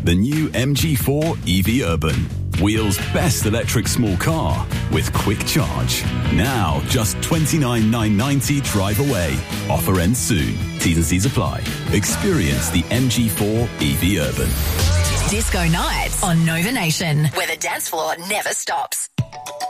The new MG4 EV Urban. Wheels' best electric small car with quick charge. Now just $29,990 drive away. Offer ends soon. T's and C's apply. Experience the MG4 EV Urban. Disco Nights on Nova Nation, where the dance floor never stops.